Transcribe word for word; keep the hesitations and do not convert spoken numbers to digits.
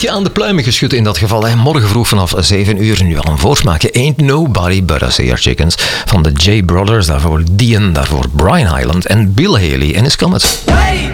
beetje aan de pluimen geschud in dat geval. Hè. Morgen vroeg vanaf zeven uur nu al een voorsmaakje. Ain't Nobody But Us Here Chickens van de J Brothers. Daarvoor Dion, daarvoor Brian Hyland en Bill Haley en His Comet. Hey!